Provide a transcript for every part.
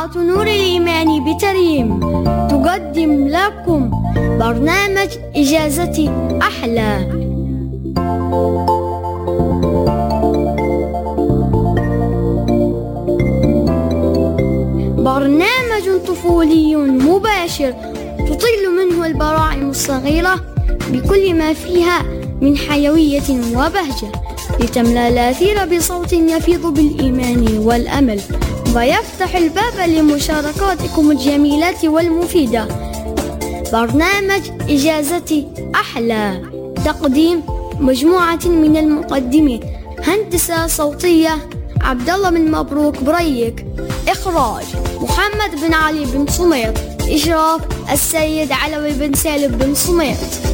قناة نور الإيمان بتريم تقدم لكم برنامج إجازتي أحلى. برنامج طفولي مباشر تطل منه البراعم الصغيرة بكل ما فيها من حيوية وبهجة، لتملأ الأثير بصوت يفيض بالإيمان والأمل، ويفتح الباب لمشاركاتكم الجميلة والمفيدة. برنامج إجازتي أحلى، تقديم مجموعة من المقدمين، هندسة صوتية عبد الله بن مبروك بريك، إخراج محمد بن علي بن سميط، إشراف السيد علوي بن سالم بن سميط.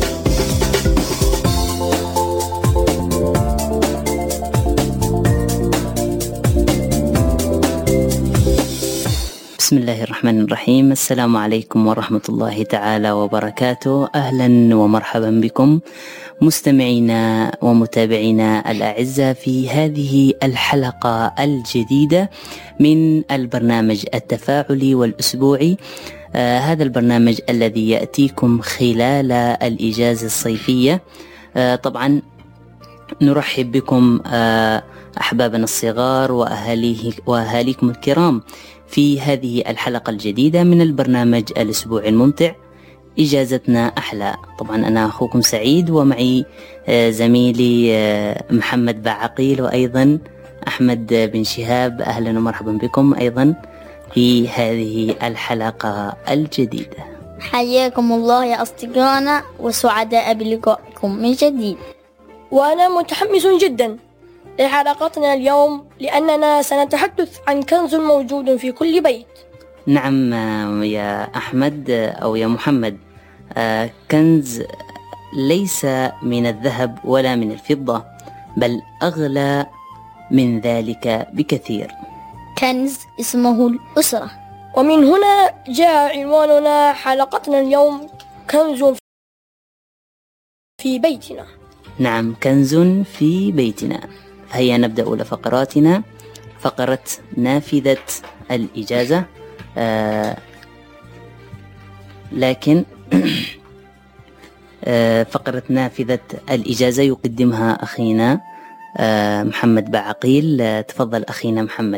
بسم الله الرحمن الرحيم. السلام عليكم ورحمة الله تعالى وبركاته. أهلا ومرحبا بكم مستمعينا ومتابعينا الأعزاء في هذه الحلقة الجديدة من البرنامج التفاعلي والأسبوعي. هذا البرنامج الذي يأتيكم خلال الإجازة الصيفية. طبعا نرحب بكم أحبابنا الصغار وأهاليكم الكرام في هذه الحلقة الجديدة من البرنامج الأسبوعي الممتع إجازتنا أحلى. طبعا أنا أخوكم سعيد، ومعي زميلي محمد بعقيل وأيضا أحمد بن شهاب. أهلا ومرحبا بكم أيضا في هذه الحلقة الجديدة. حياكم الله يا أصدقائنا وسعداء بلقائكم من جديد. وأنا متحمس جدا لحلقتنا اليوم، لأننا سنتحدث عن كنز موجود في كل بيت. نعم يا أحمد أو يا محمد، كنز ليس من الذهب ولا من الفضة، بل أغلى من ذلك بكثير. كنز اسمه الأسرة. ومن هنا جاء عنواننا حلقتنا اليوم، كنز في بيتنا. نعم، كنز في بيتنا. فهيا نبدأ أولى فقراتنا، فقرة نافذة الإجازة. لكن فقرة نافذة الإجازة يقدمها أخينا محمد بعقيل. تفضل أخينا محمد.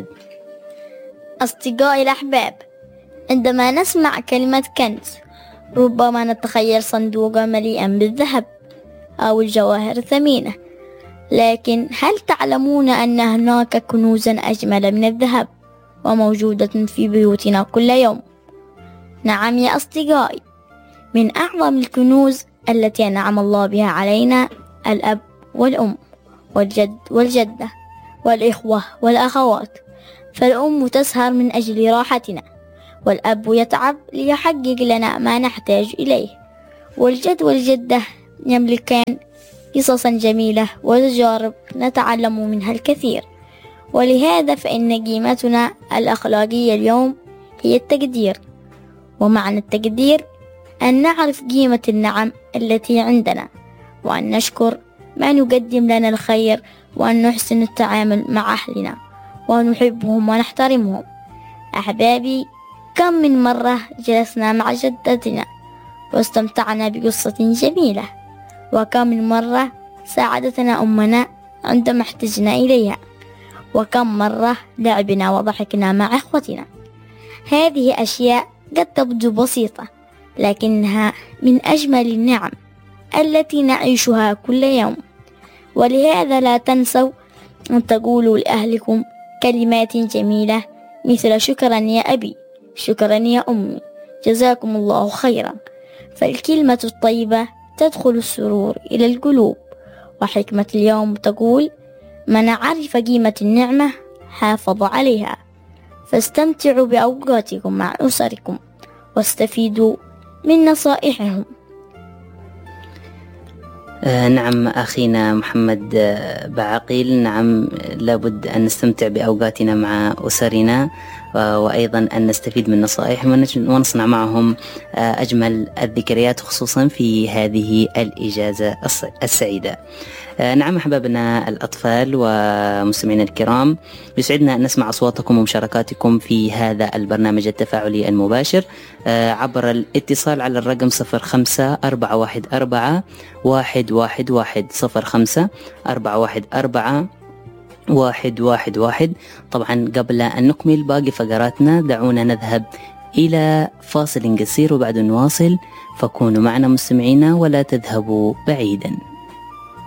أصدقائي الأحباب، عندما نسمع كلمة كنز ربما نتخيل صندوقا مليئا بالذهب أو الجواهر الثمينة، لكن هل تعلمون أن هناك كنوزا أجمل من الذهب وموجودة في بيوتنا كل يوم؟ نعم يا أصدقائي، من أعظم الكنوز التي أنعم الله بها علينا الأب والأم والجد والجدة والإخوة والأخوات. فالأم تسهر من أجل راحتنا، والأب يتعب ليحقق لنا ما نحتاج إليه، والجد والجدة يملكان قصصا جميلة وتجارب نتعلم منها الكثير. ولهذا فإن قيمتنا الأخلاقية اليوم هي التقدير. ومعنى التقدير أن نعرف قيمة النعم التي عندنا، وأن نشكر ما نقدم لنا الخير، وأن نحسن التعامل مع أهلنا وأن نحبهم ونحترمهم. أحبابي، كم من مرة جلسنا مع جدتنا واستمتعنا بقصة جميلة، وكم من مرة ساعدتنا أمنا عندما احتجنا إليها، وكم مرة لعبنا وضحكنا مع إخوتنا. هذه أشياء قد تبدو بسيطة، لكنها من أجمل النعم التي نعيشها كل يوم. ولهذا لا تنسوا أن تقولوا لأهلكم كلمات جميلة مثل شكرا يا أبي، شكرا يا أمي، جزاكم الله خيرا. فالكلمة الطيبة تدخل السرور إلى القلوب. وحكمة اليوم تقول: من عرف قيمة النعمة حافظ عليها. فاستمتعوا بأوقاتكم مع أسركم واستفيدوا من نصائحهم. نعم أخينا محمد بعقيل، نعم لابد أن نستمتع بأوقاتنا مع أسرنا وأيضا أن نستفيد من نصائحهم ونصنع معهم أجمل الذكريات خصوصا في هذه الإجازة السعيدة. نعم أحبابنا الأطفال ومستمعينا الكرام، يسعدنا أن نسمع أصواتكم ومشاركاتكم في هذا البرنامج التفاعلي المباشر عبر الاتصال على الرقم 05-414-111 05-414-111. طبعا قبل أن نكمل باقي فقراتنا دعونا نذهب إلى فاصل قصير وبعد نواصل، فكونوا معنا مستمعينا ولا تذهبوا بعيدا.